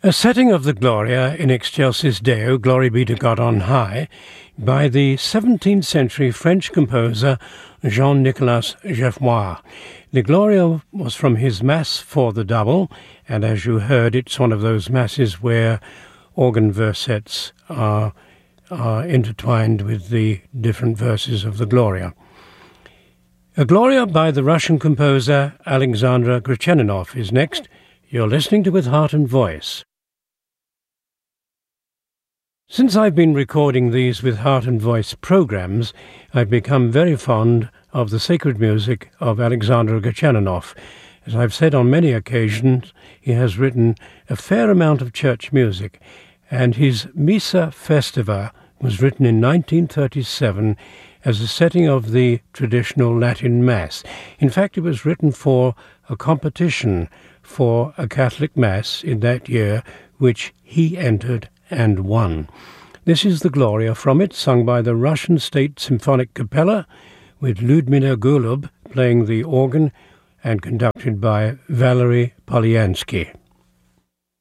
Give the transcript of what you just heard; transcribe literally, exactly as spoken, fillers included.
A setting of the Gloria in Excelsis Deo, Glory be to God on high, by the seventeenth century French composer Jean-Nicolas Jeffmois. The Gloria was from his Mass for the double, and as you heard, it's one of those masses where organ versets are, are intertwined with the different verses of the Gloria. A Gloria by the Russian composer Alexander Gretchaninov is next. You're listening to With Heart and Voice. Since I've been recording these With Heart and Voice programs, I've become very fond of the sacred music of Alexander Gretchaninov. As I've said on many occasions, he has written a fair amount of church music, and his Missa Festiva was written in nineteen thirty-seven as a setting of the traditional Latin Mass. In fact, it was written for a competition for a Catholic Mass in that year, which he entered and won. This is the Gloria from it, sung by the Russian State Symphonic Capella, with Lyudmila Golub playing the organ and conducted by Valery Polyansky.